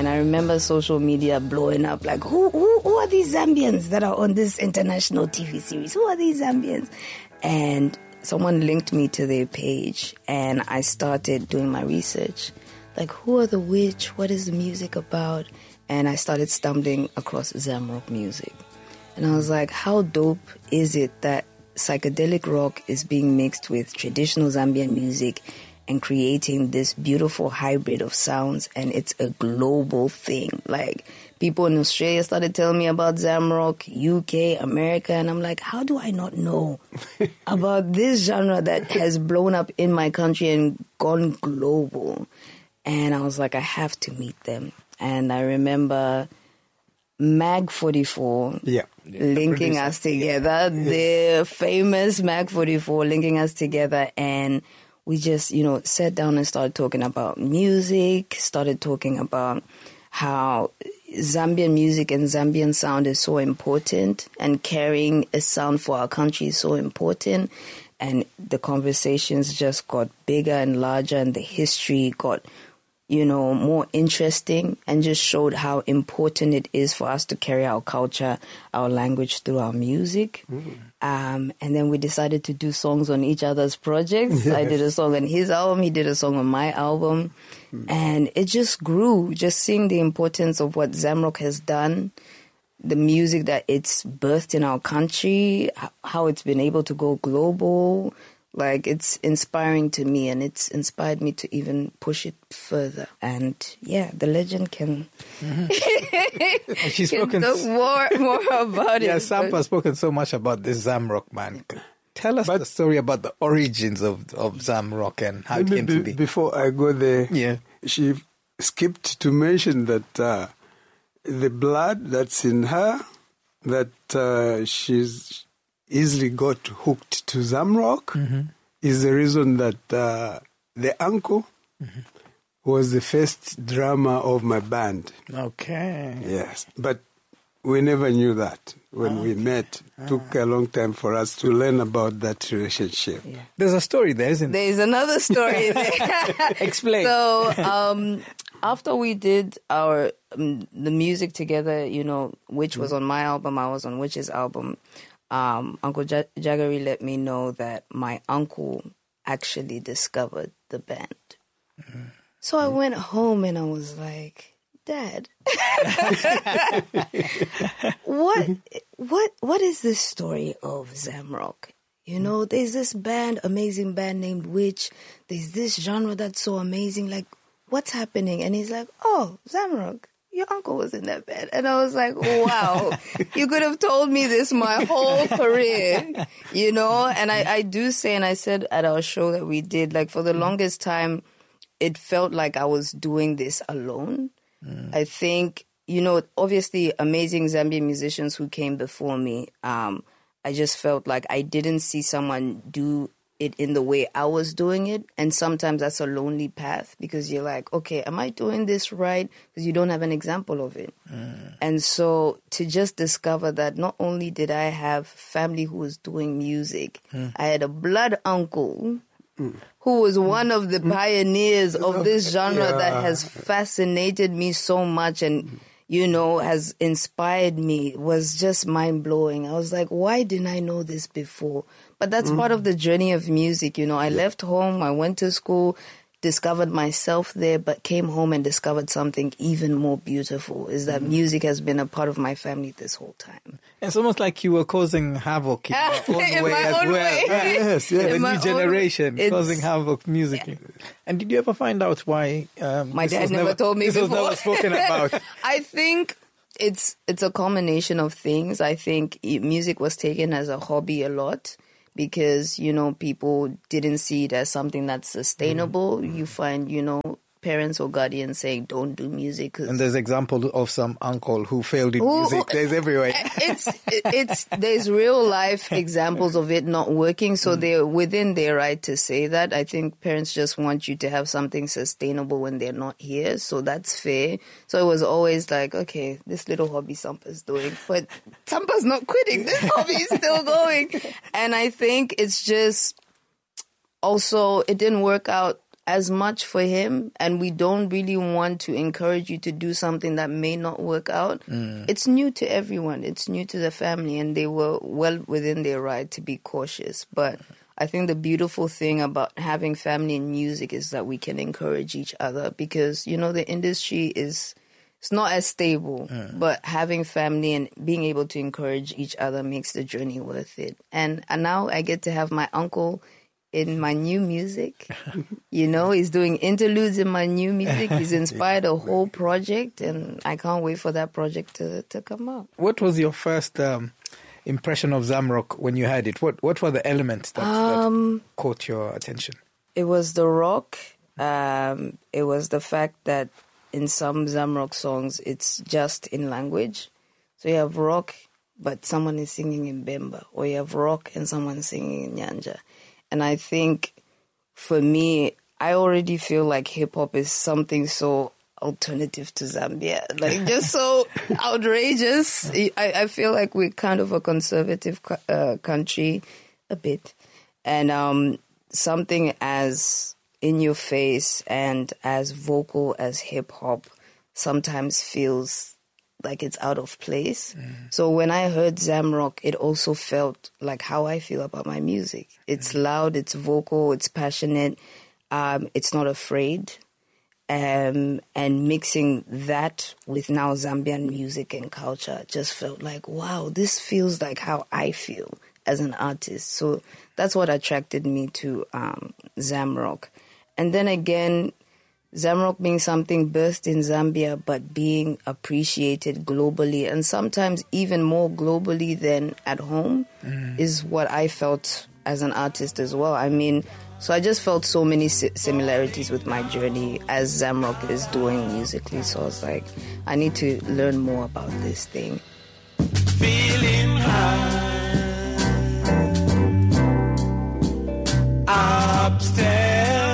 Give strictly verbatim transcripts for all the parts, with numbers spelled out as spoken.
And I remember social media blowing up, like, who, who, who are these Zambians that are on this international T V series? Who are these Zambians? And someone linked me to their page, and I started doing my research. Like, who are the Witch? What is the music about? And I started stumbling across Zamrock music. And I was like, how dope is it that psychedelic rock is being mixed with traditional Zambian music and creating this beautiful hybrid of sounds, and it's a global thing. Like, people in Australia started telling me about Zamrock, U K, America, and I'm like, how do I not know about this genre that has blown up in my country and gone global? And I was like, I have to meet them. And I remember Mag forty-four yeah. linking us together, yeah. the famous Mag forty-four linking us together, and we just, you know, sat down and started talking about music, started talking about how Zambian music and Zambian sound is so important, and carrying a sound for our country is so important. And the conversations just got bigger and larger, and the history got, you know, more interesting, and just showed how important it is for us to carry our culture, our language through our music. Mm. Um, and then we decided to do songs on each other's projects. Yes. I did a song on his album, he did a song on my album. Mm. And it just grew, just seeing the importance of what Zamrock has done, the music that it's birthed in our country, how it's been able to go global. Like, it's inspiring to me, and it's inspired me to even push it further. And yeah, the legend can, mm-hmm. She's can spoken talk more, more about yeah, it. Yeah, Sampa has spoken so much about this Zamrock, man. Tell us but, the story about the origins of, of Zamrock and how it came be, to be. Before I go there, yeah. she skipped to mention that uh, the blood that's in her, that uh, she's easily got hooked to Zamrock, mm-hmm. is the reason that uh, the uncle mm-hmm. was the first drummer of my band. Okay. Yes, but we never knew that when oh, we met. It took ah. a long time for us to learn about that relationship. Yeah. There's a story there, isn't there? There's another story there. Explain. So, um, after we did our um, the music together, you know, Witch was on my album, I was on Witch's album. Um, Uncle J- Jaggery let me know that my uncle actually discovered the band. Mm-hmm. So I went home and I was like, Dad, what, what, what is this story of Zamrock? You know, there's this band, amazing band named Witch. There's this genre that's so amazing. Like, what's happening? And he's like, oh, Zamrock. Your uncle was in that band. And I was like, wow, you could have told me this my whole career, you know? And I, I do say, and I said at our show that we did, like, for the longest time, it felt like I was doing this alone. Mm. I think, you know, obviously amazing Zambian musicians who came before me, um, I just felt like I didn't see someone do it in the way I was doing it. And sometimes that's a lonely path, because you're like, okay, am I doing this right? Because you don't have an example of it. Mm. And so to just discover that not only did I have family who was doing music, mm. I had a blood uncle mm. who was one of the pioneers of this genre yeah. that has fascinated me so much and, you know, has inspired me. It was just mind-blowing. I was like, why didn't I know this before? But that's mm. part of the journey of music, you know. I yeah. left home, I went to school, discovered myself there, but came home and discovered something even more beautiful, is that mm. music has been a part of my family this whole time. It's almost like you were causing havoc in your own in way my as own well. Way. Yes, yes. The new generation own, causing havoc musically. Yeah. And did you ever find out why? Um, my dad never, never told me this before. was never spoken about. I think it's it's a combination of things. I think music was taken as a hobby a lot, because, you know, people didn't see it as something that's sustainable. Mm. You find, you know, parents or guardians saying, don't do music. And there's example of some uncle who failed in Ooh, music. There's everywhere. It's, it's, there's real life examples of it not working. So mm. they're within their right to say that. I think parents just want you to have something sustainable when they're not here. So that's fair. So it was always like, okay, this little hobby Sampa's doing, but Sampa's not quitting. This hobby is still going. And I think it's just also, it didn't work out as much for him, and we don't really want to encourage you to do something that may not work out. Mm. It's new to everyone. It's new to the family, and they were well within their right to be cautious. But I think the beautiful thing about having family in music is that we can encourage each other because, you know, the industry is it's not as stable, mm. but having family and being able to encourage each other makes the journey worth it. And, and now I get to have my uncle in my new music. You know, he's doing interludes in my new music. He's inspired a whole project, and I can't wait for that project to, to come out. What was your first um, impression of Zamrock when you heard it? What what were the elements that, um, that caught your attention? It was the rock. Um, it was the fact that in some Zamrock songs, it's just in language. So you have rock, but someone is singing in Bemba, or you have rock and someone singing in Nyanja. And I think for me, I already feel like hip hop is something so alternative to Zambia, like just so outrageous. I, I feel like we're kind of a conservative uh, country, a bit. And um, something as in your face and as vocal as hip hop sometimes feels like it's out of place. Mm. So when I heard Zamrock, it also felt like how I feel about my music. It's mm. loud, it's vocal, it's passionate, um, it's not afraid. Um, and mixing that with now Zambian music and culture just felt like, wow, this feels like how I feel as an artist. So that's what attracted me to um, Zamrock. And then again, Zamrock being something birthed in Zambia, but being appreciated globally, and sometimes even more globally than at home, mm. is what I felt as an artist as well. I mean, so I just felt so many similarities with my journey as Zamrock is doing musically. So I was like, I need to learn more about this thing. Feeling high, upstairs.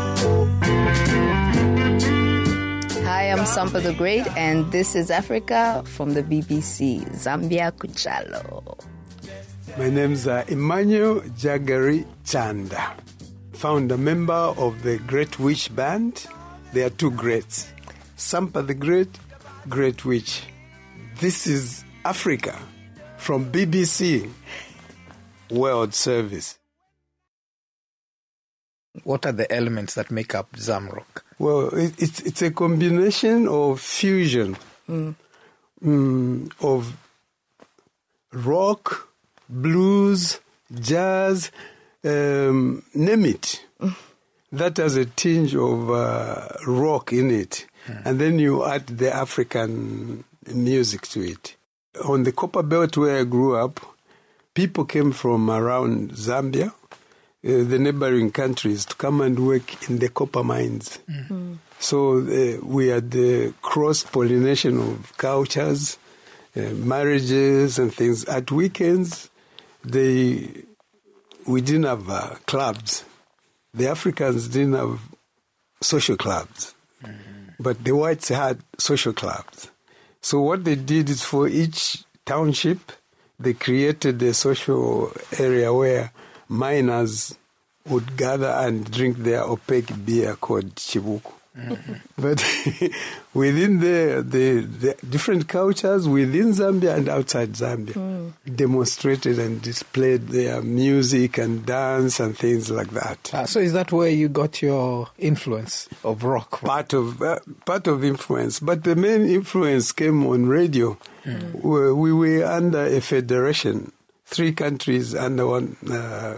Hi, I'm Sampa the Great, and this is Africa from the B B C, Zambia Kuchalo. My name's uh, Emmanuel Jagari Chanda, founder member of the Great Witch Band. There are two greats, Sampa the Great, Great Witch. This is Africa from B B C World Service. What are the elements that make up Zamrock? Well, it, it's it's a combination of fusion mm. Mm, of rock, blues, jazz, um, name it. Mm. That has a tinge of uh, rock in it. Mm. And then you add the African music to it. On the Copper Belt where I grew up, people came from around Zambia, Uh, the neighboring countries, to come and work in the copper mines. Mm-hmm. So uh, we had the cross-pollination of cultures, uh, marriages and things. At weekends, they we didn't have uh, clubs. The Africans didn't have social clubs, mm-hmm. but the whites had social clubs. So what they did is for each township, they created a social area where miners would gather and drink their opaque beer called Chibuku. Mm-hmm. But within the, the the different cultures within Zambia and outside Zambia mm. demonstrated and displayed their music and dance and things like that. Ah, so is that where you got your influence of rock? Part of uh, part of influence, but the main influence came on radio. Mm. We, we were under a federation. Three countries under one uh,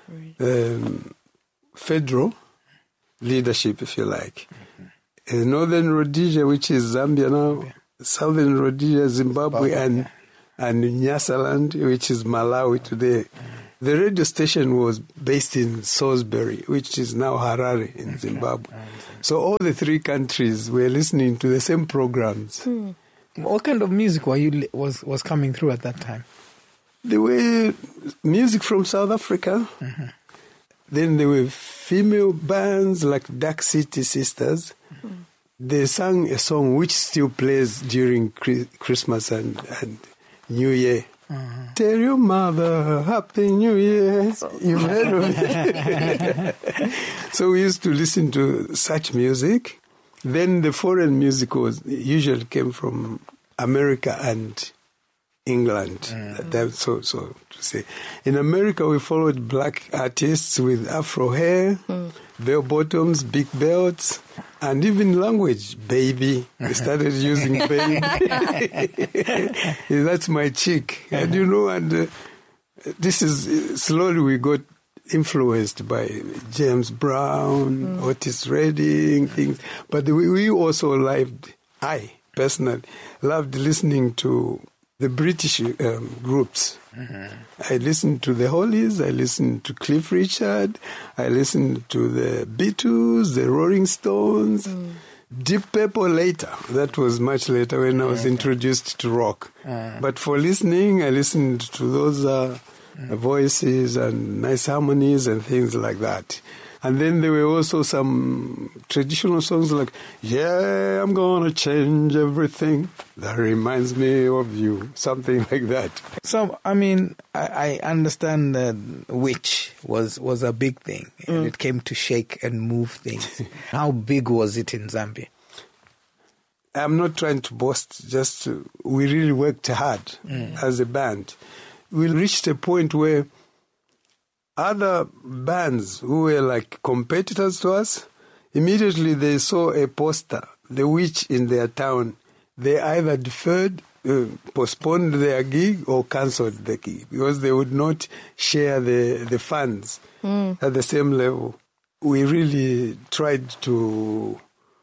um, federal leadership, if you like. Mm-hmm. Uh, Northern Rhodesia, which is Zambia now, yeah. Southern Rhodesia, Zimbabwe, Zimbabwe and yeah. and Nyasaland, which is Malawi today. Mm-hmm. The radio station was based in Salisbury, which is now Harare in okay. Zimbabwe. So all the three countries were listening to the same programs. Mm. What kind of music were you was was coming through at that time? There were music from South Africa. Mm-hmm. Then there were female bands like Dark City Sisters. Mm-hmm. They sang a song which still plays during Christmas and, and New Year Uh-huh. Tell your mother, Happy New Year. You've heard of it. So we used to listen to such music. Then the foreign music was usually came from America and England. Mm. That, so, so to say. In America, we followed black artists with afro hair, mm. bell bottoms, big belts, and even language, baby. We started using baby. That's my chick. And you know, and uh, this is, slowly we got influenced by James Brown, mm. Otis Redding, things. But we, we also loved, I personally, loved listening to the British um, groups. Mm-hmm. I listened to the Hollies, I listened to Cliff Richard, I listened to the Beatles, the Rolling Stones, mm. Deep Purple later. That was much later when I was okay. introduced to rock. Uh. But for listening, I listened to those uh, mm. voices and nice harmonies and things like that. And then there were also some traditional songs like, yeah, I'm going to change everything. That reminds me of you. Something like that. So, I mean, I, I understand that Witch was, was a big thing. And mm. it came to shake and move things. How big was it in Zambia? I'm not trying to boast. Just uh, we really worked hard mm. as a band. We reached a point where other bands who were like competitors to us, immediately they saw a poster, The Witch, in their town. They either deferred, uh, postponed their gig or cancelled the gig because they would not share the, the funds mm. at the same level. We really tried to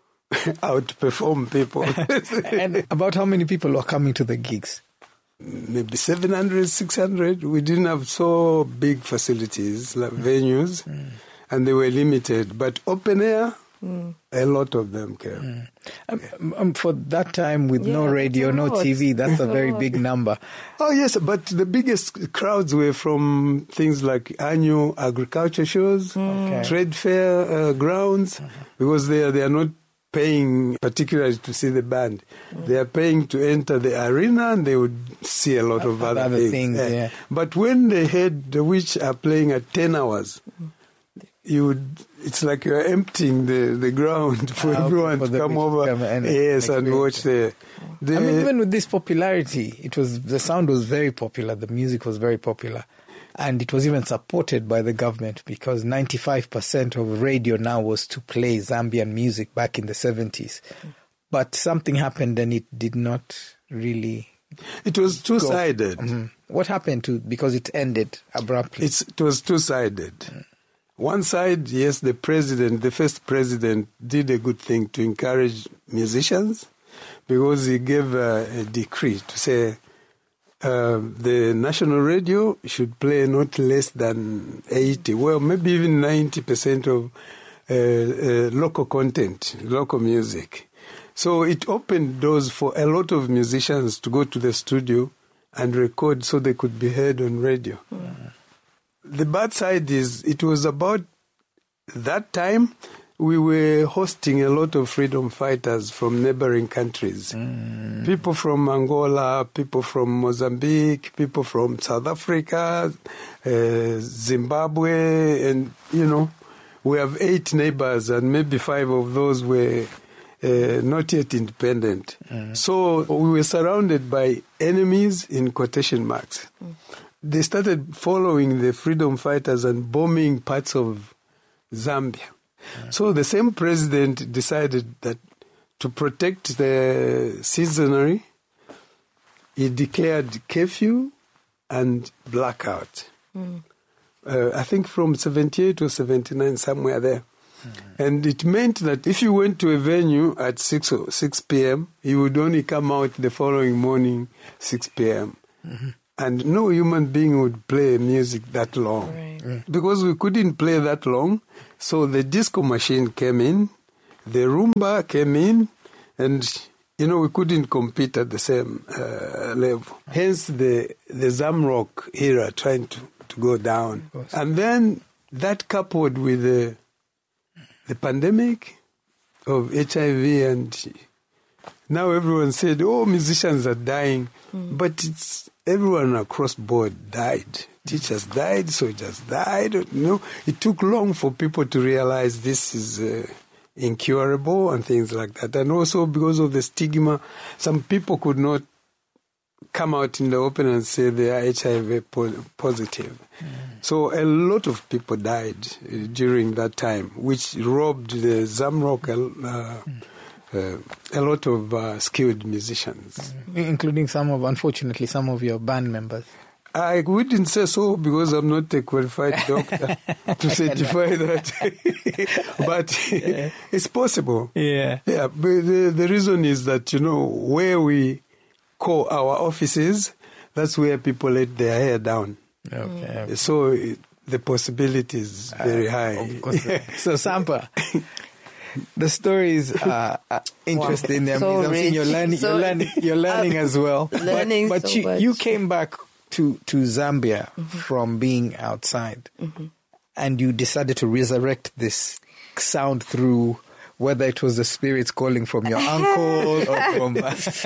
outperform people. And about how many people were coming to the gigs? Maybe seven hundred, six hundred. We didn't have so big facilities, like mm. venues, mm. and they were limited. But open air, mm. a lot of them came. Mm. Um, yeah. um, for that time, with yeah, no radio, no T V, that's a very big number. Oh, yes, but the biggest crowds were from things like annual agriculture shows, mm. okay. trade fair uh, grounds, mm-hmm. because they are, they are not paying particularly to see the band. Mm. They are paying to enter the arena and they would see a lot of other, other things. things yeah. Yeah. But when they heard The Witch are playing at ten hours, you would, it's like you're emptying the, the ground for ah, everyone for to come over come and yes, and watch the, the... I mean, even with this popularity, it was the sound was very popular, the music was very popular. And it was even supported by the government because ninety-five percent of radio now was to play Zambian music back in the seventies. But something happened and it did not really... It was two-sided. Mm-hmm. What happened to because it ended abruptly? It's, it was two-sided. Mm. One side, yes, the president, the first president, did a good thing to encourage musicians because he gave a, a decree to say... Uh, the national radio should play not less than eighty, well, maybe even ninety percent of uh, uh, local content, local music. So it opened doors for a lot of musicians to go to the studio and record so they could be heard on radio. Mm. The bad side is it was about that time we were hosting a lot of freedom fighters from neighboring countries. Mm. People from Angola, people from Mozambique, people from South Africa, uh, Zimbabwe, and, you know, we have eight neighbors and maybe five of those were uh, not yet independent. Mm. So we were surrounded by enemies in quotation marks. Mm. They started following the freedom fighters and bombing parts of Zambia. So the same president decided that to protect the citizenry, he declared curfew and blackout. Mm. Uh, I think from seventy-eight or seventy-nine, somewhere there. Mm-hmm. And it meant that if you went to a venue at six p.m., you would only come out the following morning, six p.m. Mm-hmm. And no human being would play music that long. Right. Mm. Because we couldn't play that long, so the disco machine came in, the Roomba came in, and, you know, we couldn't compete at the same uh, level. Hence the, the Zamrock era trying to, to go down. And then that coupled with the, the pandemic of H I V and Now everyone said, oh, musicians are dying. Mm. But it's everyone across board died. Teachers died, soldiers died. You know, it took long for people to realize this is uh, incurable and things like that. And also because of the stigma, some people could not come out in the open and say they are H I V positive. Mm. So a lot of people died uh, during that time, which robbed the Zamrock uh, mm. uh, a lot of uh, skilled musicians. Mm. Including some of, unfortunately, some of your band members. I wouldn't say so because I'm not a qualified doctor to certify that. But yeah. It's possible. Yeah. Yeah. But the, the reason is that, you know, where we call our offices, that's where people let their hair down. Okay. So it, the possibility is very uh, high. Of course. So, Sampa, the stories are, are interesting. Wow. So I mean, you're learning, so, you're learning, you're learning as well. Learning but but so you, much. you came back to, to Zambia mm-hmm. from being outside, mm-hmm. and you decided to resurrect this sound through whether it was the spirits calling from your uncle or from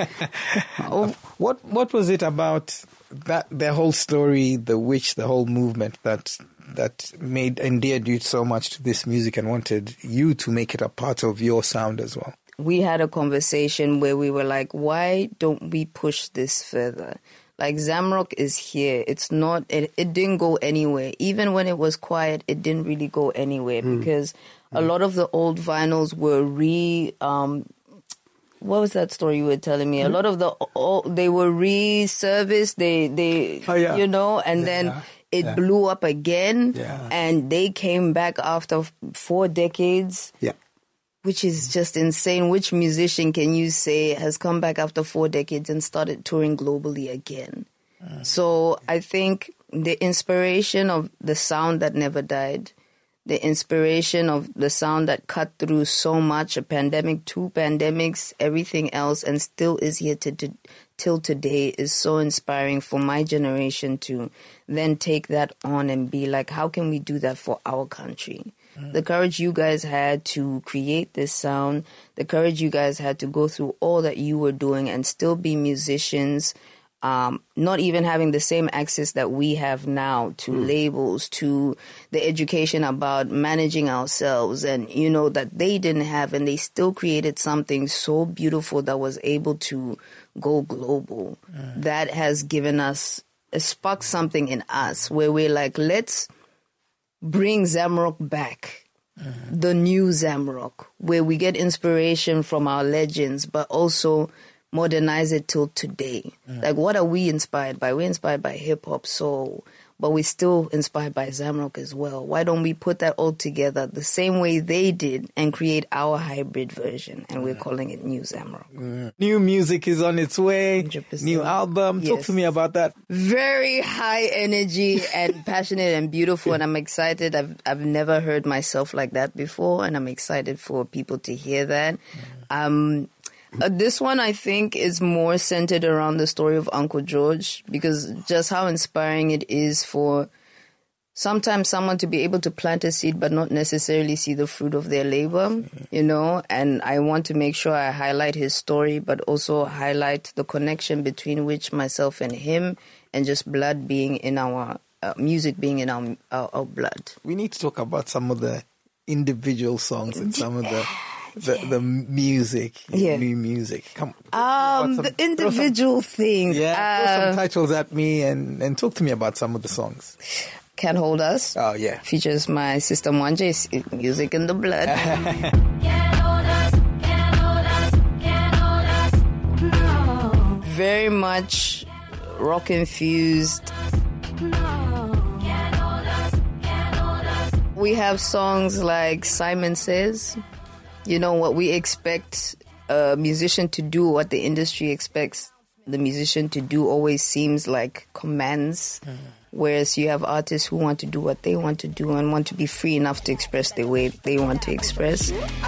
oh, what what was it about that the whole story, the witch, the whole movement that that made endeared you so much to this music and wanted you to make it a part of your sound as well? We had a conversation where we were like, why don't we push this further? Like, Zamrock is here. It's not, it, it didn't go anywhere. Even when it was quiet, it didn't really go anywhere mm. because mm. a lot of the old vinyls were re, um, what was that story you were telling me? Mm. A lot of the, old, they were re-serviced, they, they, oh, yeah. you know, and yeah. then it yeah. blew up again yeah. and they came back after four decades. Yeah. Which is just insane. Which musician can you say has come back after four decades and started touring globally again? Mm. So I think the inspiration of the sound that never died, the inspiration of the sound that cut through so much, a pandemic, two pandemics, everything else, and still is here to, to, till today is so inspiring for my generation to then take that on and be like, how can we do that for our country? The courage you guys had to create this sound, the courage you guys had to go through all that you were doing and still be musicians, um, not even having the same access that we have now to mm. labels, to the education about managing ourselves, and, you know, that they didn't have, and they still created something so beautiful that was able to go global. Mm. That has given us, sparked something in us where we're like, let's bring Zamrock back, mm-hmm. the new Zamrock, where we get inspiration from our legends, but also modernize it till today. Mm-hmm. Like, what are we inspired by? We're inspired by hip-hop, soul, but we're still inspired by Zamrock as well. Why don't we put that all together the same way they did and create our hybrid version? And we're calling it New Zamrock. Mm-hmm. New music is on its way. one hundred percent. New album. Yes. Talk to me about that. Very high energy and passionate and beautiful. And I'm excited. I've I've never heard myself like that before. And I'm excited for people to hear that. Mm-hmm. Um, Uh, this one, I think, is more centered around the story of Uncle George, because just how inspiring it is for sometimes someone to be able to plant a seed but not necessarily see the fruit of their labor, you know, and I want to make sure I highlight his story, but also highlight the connection between which myself and him, and just blood being in our, uh, music being in our, our, our blood. We need to talk about some of the individual songs and some of the... The yeah. the music, yeah. new music. Come, um, some, the individual some, things. Yeah, uh, throw some titles at me and, and talk to me about some of the songs. Can't Hold Us. Oh yeah, features my sister Mwanje. Music in the blood. Can't hold us, can't hold us, can't hold us, no. Very much rock infused. No. Can't hold us, can't hold us. We have songs like Simon Says. You know, what we expect a musician to do, what the industry expects the musician to do always seems like commands. Mm-hmm. Whereas you have artists who want to do what they want to do and want to be free enough to express the way they want to express.